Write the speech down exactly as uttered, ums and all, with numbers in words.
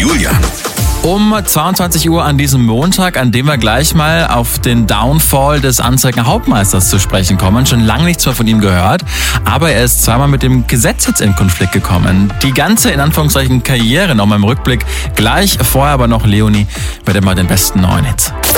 Julian. Um zweiundzwanzig Uhr an diesem Montag, an dem wir gleich mal auf den Downfall des Anzeiger Hauptmeisters zu sprechen kommen. Schon lange nichts mehr von ihm gehört, aber er ist zweimal mit dem Gesetz jetzt in Konflikt gekommen. Die ganze, in Anführungszeichen, Karriere nochmal im Rückblick. Gleich, vorher aber noch Leonie mit immer den besten neuen Hits.